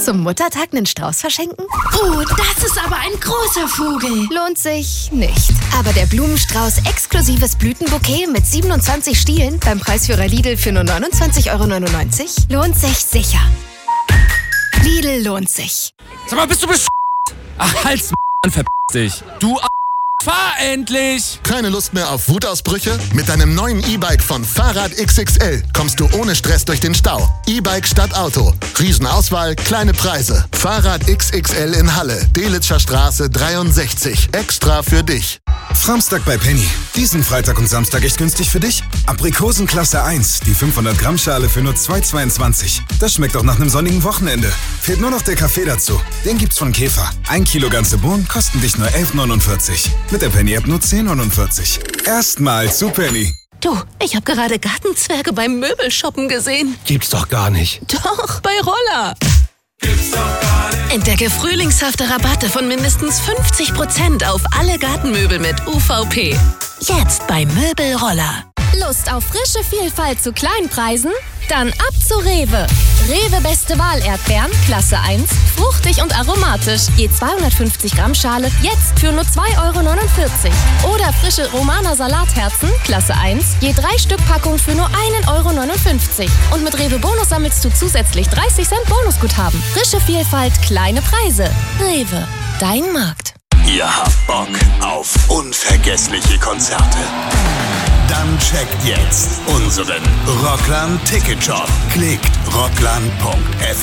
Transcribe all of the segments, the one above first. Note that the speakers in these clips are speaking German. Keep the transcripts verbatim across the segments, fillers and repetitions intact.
Zum Muttertag einen Strauß verschenken? Oh, das ist aber ein großer Vogel. Lohnt sich nicht. Aber der Blumenstrauß exklusives Blütenbouquet mit siebenundzwanzig Stielen beim Preisführer Lidl für nur neunundzwanzig Euro neunundneunzig lohnt sich sicher. Lidl lohnt sich. Sag mal, bist du besch... Ach, halt's m***, verpiss dich. Du a... Fahr endlich! Keine Lust mehr auf Wutausbrüche? Mit deinem neuen E-Bike von Fahrrad X X L kommst du ohne Stress durch den Stau. E-Bike statt Auto. Riesenauswahl, kleine Preise. Fahrrad X X L in Halle, Delitzscher Straße dreiundsechzig. Extra für dich. Samstag bei Penny. Diesen Freitag und Samstag echt günstig für dich? Aprikosen Klasse eins, die fünfhundert Gramm Schale für nur zwei Euro zweiundzwanzig. Das schmeckt auch nach einem sonnigen Wochenende. Fehlt nur noch der Kaffee dazu. Den gibt's von Käfer. Ein Kilo ganze Bohnen kosten dich nur elf Euro neunundvierzig. Mit der Penny-App nur zehn Euro neunundvierzig. Erstmal zu Penny. Du, ich habe gerade Gartenzwerge beim Möbelshoppen gesehen. Gibt's doch gar nicht. Doch, bei Roller. Gibt's doch gar nicht. Entdecke frühlingshafte Rabatte von mindestens fünfzig Prozent auf alle Gartenmöbel mit U V P. Jetzt bei Möbelroller. Lust auf frische Vielfalt zu kleinen Preisen? Dann ab zu Rewe. Rewe Beste Wahl Erdbeeren, Klasse eins, fruchtig und aromatisch. Je zweihundertfünfzig Gramm Schale, jetzt für nur zwei Euro neunundvierzig. Oder frische Romana Salatherzen, Klasse eins, je drei Stück Packung für nur ein Euro neunundfünfzig. Und mit Rewe Bonus sammelst du zusätzlich dreißig Cent Bonusguthaben. Frische Vielfalt, kleine Preise. Rewe, dein Markt. Ihr habt Bock auf unvergessliche Konzerte? Dann checkt jetzt unseren Rockland-Ticket-Shop. Klickt rockland punkt f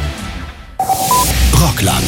m. Rockland.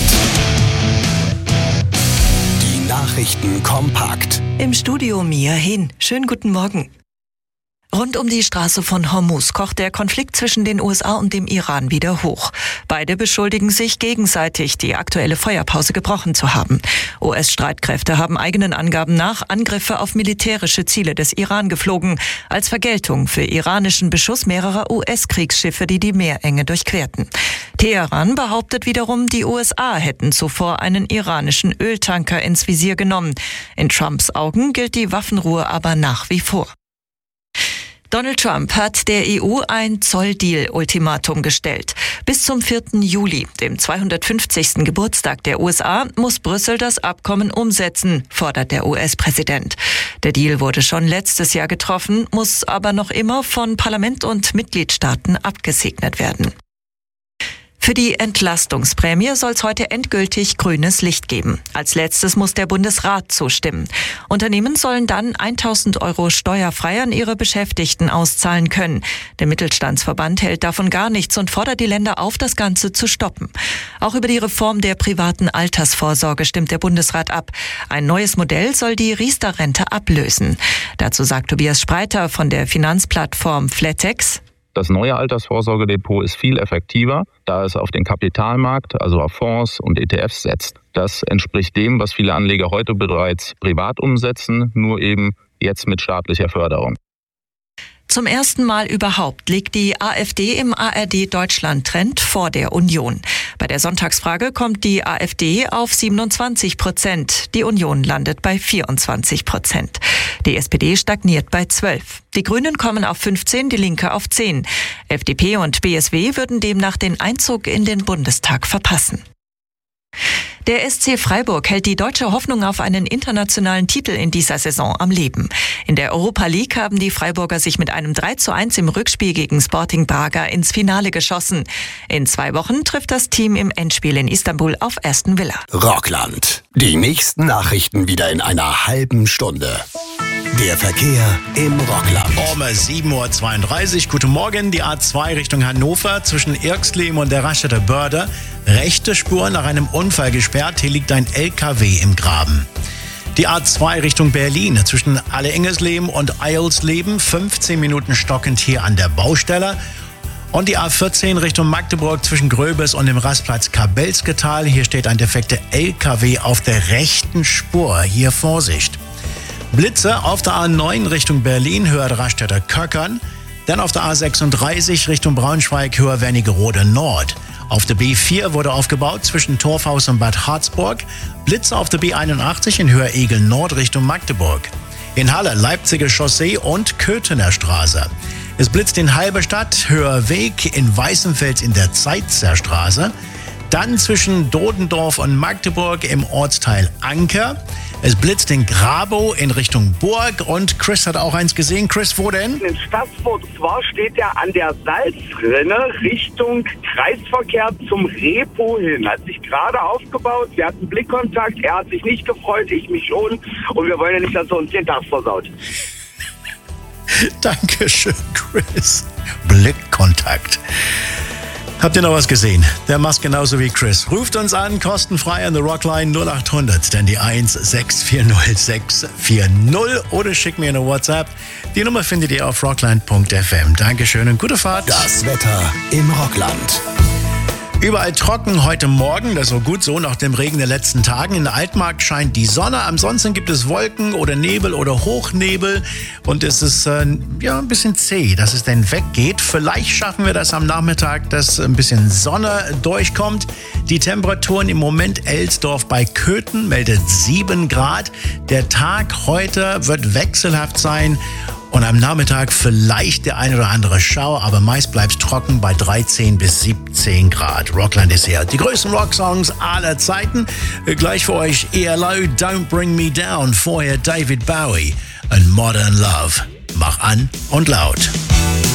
Die Nachrichten kompakt. Im Studio Mia Hin. Schönen guten Morgen. Rund um die Straße von Hormuz kocht der Konflikt zwischen den U S A und dem Iran wieder hoch. Beide beschuldigen sich gegenseitig, die aktuelle Feuerpause gebrochen zu haben. U S-Streitkräfte haben eigenen Angaben nach Angriffe auf militärische Ziele des Iran geflogen, als Vergeltung für iranischen Beschuss mehrerer U S-Kriegsschiffe, die die Meerenge durchquerten. Teheran behauptet wiederum, die U S A hätten zuvor einen iranischen Öltanker ins Visier genommen. In Trumps Augen gilt die Waffenruhe aber nach wie vor. Donald Trump hat der E U ein Zolldeal-Ultimatum gestellt. Bis zum vierten Juli, dem zweihundertfünfzigsten Geburtstag der U S A, muss Brüssel das Abkommen umsetzen, fordert der U S-Präsident. Der Deal wurde schon letztes Jahr getroffen, muss aber noch immer von Parlament und Mitgliedstaaten abgesegnet werden. Für die Entlastungsprämie soll es heute endgültig grünes Licht geben. Als letztes muss der Bundesrat zustimmen. Unternehmen sollen dann tausend Euro steuerfrei an ihre Beschäftigten auszahlen können. Der Mittelstandsverband hält davon gar nichts und fordert die Länder auf, das Ganze zu stoppen. Auch über die Reform der privaten Altersvorsorge stimmt der Bundesrat ab. Ein neues Modell soll die Riester-Rente ablösen. Dazu sagt Tobias Spreiter von der Finanzplattform Flatex: Das neue Altersvorsorgedepot ist viel effektiver, da es auf den Kapitalmarkt, also auf Fonds und E T Fs setzt. Das entspricht dem, was viele Anleger heute bereits privat umsetzen, nur eben jetzt mit staatlicher Förderung. Zum ersten Mal überhaupt liegt die AfD im A R D-Deutschland-Trend vor der Union. Bei der Sonntagsfrage kommt die AfD auf siebenundzwanzig Prozent. Die Union landet bei vierundzwanzig Prozent. Die S P D stagniert bei zwölf. Die Grünen kommen auf fünfzehn, die Linke auf zehn. F D P und B S W würden demnach den Einzug in den Bundestag verpassen. Der S C Freiburg hält die deutsche Hoffnung auf einen internationalen Titel in dieser Saison am Leben. In der Europa League haben die Freiburger sich mit einem drei zu eins im Rückspiel gegen Sporting Braga ins Finale geschossen. In zwei Wochen trifft das Team im Endspiel in Istanbul auf Aston Villa. Rockland. Die nächsten Nachrichten wieder in einer halben Stunde. Der Verkehr im Rockland. Um sieben Uhr zweiunddreißig. Guten Morgen. Die A zwei Richtung Hannover zwischen Irxleben und der Raststätter Börde. Rechte Spur nach einem Unfall gesperrt. Hier liegt ein L K W im Graben. Die A zwei Richtung Berlin zwischen Alle-Ingesleben und Eilsleben. fünfzehn Minuten stockend hier an der Baustelle. Und die A vierzehn Richtung Magdeburg zwischen Gröbes und dem Rastplatz Kabelsketal. Hier steht ein defekter L K W auf der rechten Spur. Hier Vorsicht. Blitze auf der A neun Richtung Berlin, Höhe der Raststätter Köckern. Dann auf der A sechsunddreißig Richtung Braunschweig, Höhe Wernigerode Nord. Auf der B vier wurde aufgebaut zwischen Torfhaus und Bad Harzburg. Blitze auf der B einundachtzig in Höhe Egel Nord Richtung Magdeburg. In Halle Leipziger Chaussee und Köthener Straße. Es blitzt in Halberstadt, Höher Weg, in Weißenfels in der Zeitzer Straße. Dann zwischen Dodendorf und Magdeburg im Ortsteil Anker. Es blitzt in Grabow in Richtung Burg und Chris hat auch eins gesehen. Chris, wo denn? In Stassfurt. Und zwar steht er an der Salzrinne Richtung Kreisverkehr zum Repo hin. Hat sich gerade aufgebaut. Wir hatten Blickkontakt. Er hat sich nicht gefreut, ich mich schon. Und wir wollen ja nicht, dass er uns den Tag versaut. Dankeschön, Chris. Blickkontakt. Habt ihr noch was gesehen? Der macht's genauso wie Chris. Ruft uns an, kostenfrei an der Rockline null acht hundert, dann die eins sechs vier null sechs vier null oder schickt mir eine WhatsApp. Die Nummer findet ihr auf rockland punkt f m. Dankeschön und gute Fahrt. Das Wetter im Rockland. Überall trocken heute Morgen, das ist so gut so nach dem Regen der letzten Tagen. In der Altmark scheint die Sonne, ansonsten gibt es Wolken oder Nebel oder Hochnebel und es ist äh, ja ein bisschen zäh, dass es denn weggeht. Vielleicht schaffen wir das am Nachmittag, dass ein bisschen Sonne durchkommt. Die Temperaturen im Moment Elsdorf bei Köthen meldet sieben Grad. Der Tag heute wird wechselhaft sein. Und am Nachmittag vielleicht der ein oder andere Schauer, aber meist bleibt es trocken bei dreizehn bis siebzehn Grad. Rockland ist hier. Die größten Rocksongs aller Zeiten. Gleich für euch E L O, Don't Bring Me Down. Vorher David Bowie und Modern Love. Mach an und laut.